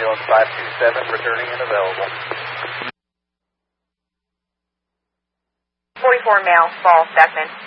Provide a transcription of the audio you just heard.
ambulance 527 returning and available. 44 male, fall, Beckman.